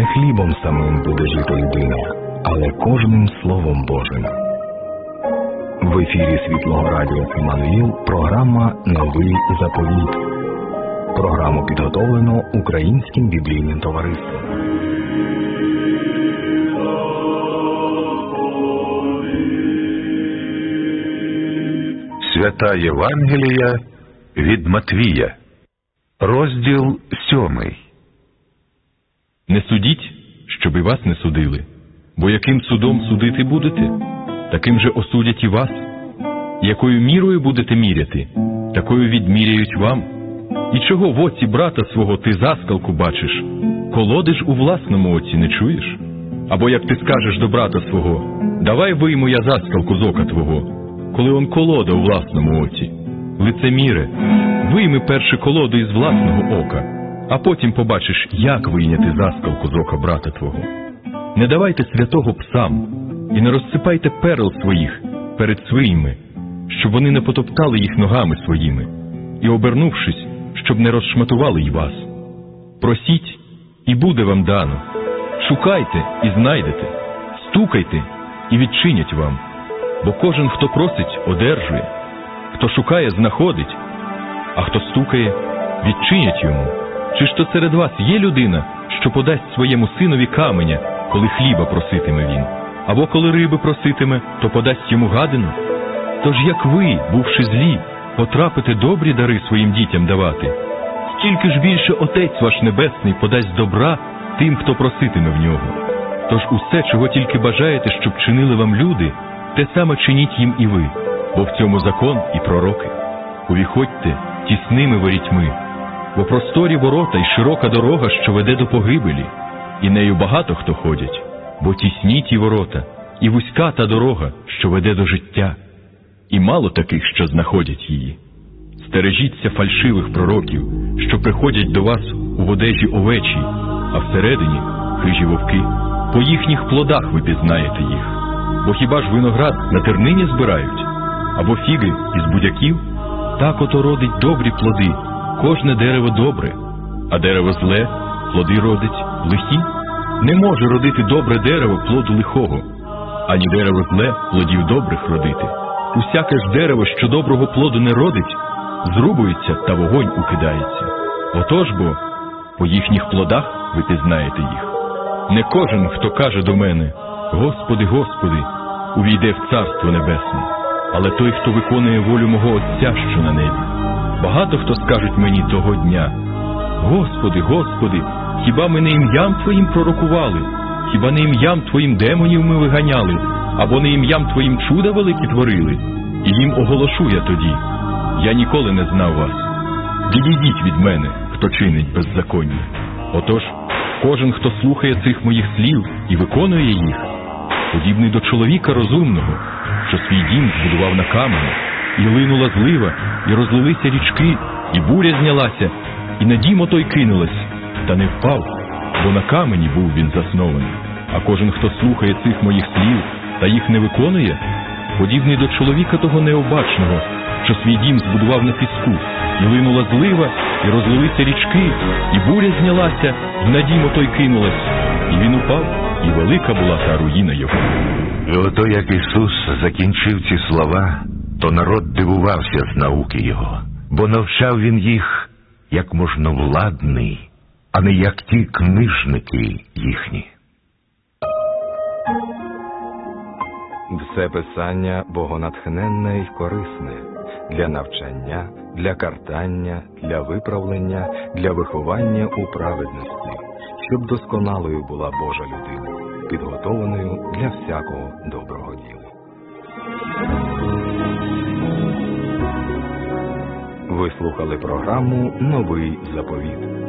Не хлібом самим буде жити людина, але кожним Словом Божим. В ефірі Світлого Радіо Іммануїл програма «Новий заповіт». Програму підготовлено Українським біблійним товариством. Свята Євангелія від Матвія, розділ 7. Не судіть, щоб і вас не судили, бо яким судом судити будете, таким же осудять і вас. Якою мірою будете міряти, такою відміряють вам. І чого в оці брата свого ти заскалку бачиш, колоди ж у власному оці не чуєш? Або як ти скажеш до брата свого: давай вийму я заскалку з ока твого, коли он колода у власному оці. Лицеміре, вийми перше колоду із власного ока, а потім побачиш, як вийняти заскалку з ока брата твого. Не давайте святого псам, і не розсипайте перл своїх перед своїми, щоб вони не потоптали їх ногами своїми, і, обернувшись, щоб не розшматували й вас. Просіть, і буде вам дано. Шукайте, і знайдете. Стукайте, і відчинять вам. Бо кожен, хто просить, одержує. Хто шукає, знаходить. А хто стукає, відчинять йому. Чи ж то серед вас є людина, що подасть своєму синові каменя, коли хліба проситиме він? Або коли риби проситиме, то подасть йому гадину? Тож як ви, бувши злі, потрапите добрі дари своїм дітям давати, стільки ж більше Отець ваш Небесний подасть добра тим, хто проситиме в нього. Тож усе, чого тільки бажаєте, щоб чинили вам люди, те саме чиніть їм і ви, бо в цьому закон і пророки. Увіходьте тісними ворітьми, бо просторі ворота й широка дорога, що веде до погибелі, і нею багато хто ходять, бо тісні ті ворота, і вузька та дорога, що веде до життя, і мало таких, що знаходять її. Стережіться фальшивих пророків, що приходять до вас у одежі овечі, а всередині хижі вовки. По їхніх плодах ви пізнаєте їх. Бо хіба ж виноград на тернині збирають? Або фіги із будяків? Так ото родить добрі плоди, кожне дерево добре, а дерево зле плоди родить лихі. Не може родити добре дерево плоду лихого, ані дерево зле плодів добрих родити. Усяке ж дерево, що доброго плоду не родить, зрубується та вогонь укидається. Отож бо, по їхніх плодах ви пізнаєте їх. Не кожен, хто каже до мене: Господи, Господи, увійде в Царство Небесне, але той, хто виконує волю мого Отця, що на небі. Багато хто скажуть мені того дня: Господи, Господи, хіба ми не ім'ям Твоїм пророкували? Хіба не ім'ям Твоїм демонів ми виганяли? Або не ім'ям Твоїм чуда великі творили? І їм оголошу я тоді: я ніколи не знав вас. Відійдіть від мене, хто чинить беззаконня. Отож, кожен, хто слухає цих моїх слів і виконує їх, подібний до чоловіка розумного, що свій дім збудував на камені, і линула злива, і розлилися річки, і буря знялася, і на дім отой кинулась, та не впав, бо на камені був він заснований. А кожен, хто слухає цих моїх слів та їх не виконує, подібний до чоловіка того необачного, що свій дім збудував на піску, і линула злива, і розлилися річки, і буря знялася, і на дім отой кинулась, і він упав, і велика була та руїна його. І ото як Ісус закінчив ці слова, то народ дивувався з науки Його, бо навчав Він їх як можновладний, а не як ті книжники їхні. Все Писання богонатхненне й корисне для навчання, для картання, для виправлення, для виховання у праведності, щоб досконалою була Божа людина, підготованою для всякого доброго діла. Ви слухали програму «Новий заповіт».